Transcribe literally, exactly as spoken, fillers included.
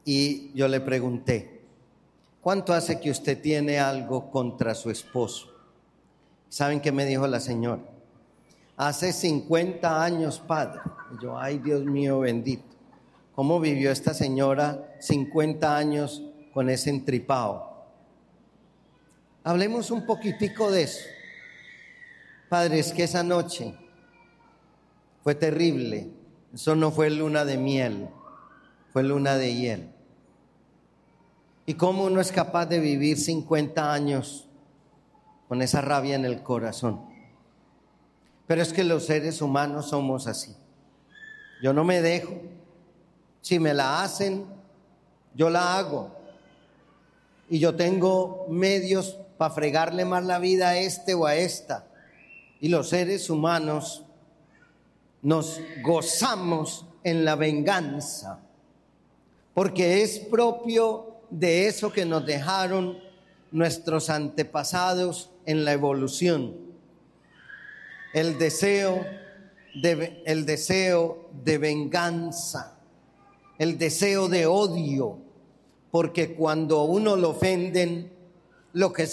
y yo le pregunté, ¿cuánto hace que usted tiene algo contra su esposo? ¿Saben qué me dijo la señora? Hace cincuenta años, padre. Y yo, ay, Dios mío bendito. ¿Cómo vivió esta señora cincuenta años con ese entripado? Hablemos un poquitico de eso. Padre, es que esa noche fue terrible. Eso no fue luna de miel, fue luna de hiel. ¿Y cómo uno es capaz de vivir cincuenta años con esa rabia en el corazón? Pero es que los seres humanos somos así. Yo no me dejo. Si me la hacen, yo la hago. Y yo tengo medios para fregarle más la vida a este o a esta. Y los seres humanos nos gozamos en la venganza, porque es propio de eso que nos dejaron nuestros antepasados en la evolución. El deseo de, el deseo de venganza, el deseo de odio, porque cuando a uno lo ofenden, lo que